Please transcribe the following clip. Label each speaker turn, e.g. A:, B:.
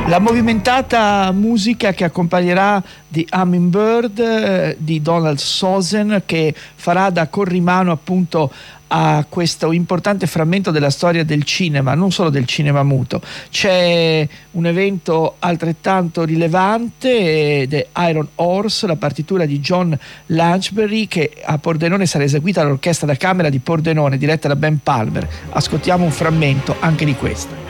A: La movimentata musica che accompagnerà The Hummingbird di Donald Sosén, che farà da corrimano appunto a questo importante frammento della storia del cinema, non solo del cinema muto. C'è un evento altrettanto rilevante, The Iron Horse, la partitura di John Lanchbery, che a Pordenone sarà eseguita dall'orchestra da camera di Pordenone diretta da Ben Palmer. Ascoltiamo un frammento anche di questa.